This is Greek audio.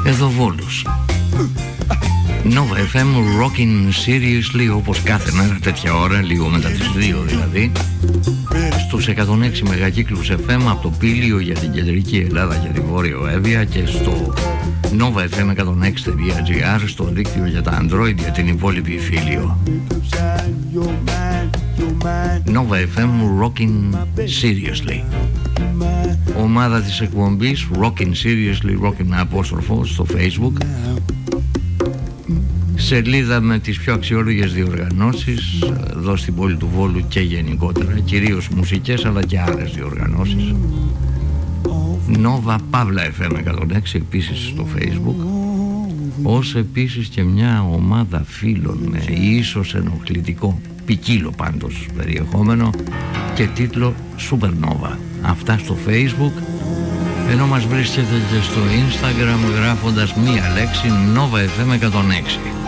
Παιδοβόλους. Nova FM Rockin' Seriously, όπως κάθε μέρα τέτοια ώρα, λίγο μετά τις 2 δηλαδή, στους 106 μεγακύκλους FM από το Πήλιο για την κεντρική Ελλάδα και τη Βόρειο Εύβοια και στο novafm106.gr, στο δίκτυο για τα Android για την υπόλοιπη Φίλιο. Nova FM Rockin' Seriously. Ομάδα της εκπομπής Rockin' Seriously, Rockin' απόστροφο στο Facebook. Σελίδα με τις πιο αξιόλογες διοργανώσεις εδώ στην πόλη του Βόλου και γενικότερα, κυρίως μουσικές αλλά και άλλες διοργανώσεις. Nova Pavla FM 106 επίσης στο Facebook, ως επίσης και μια ομάδα φίλων με ίσως ενοχλητικό, ποικίλο πάντως περιεχόμενο και τίτλο Supernova. Αυτά στο Facebook, ενώ μας βρίσκεται και στο Instagram γράφοντας μία λέξη Nova FM 106.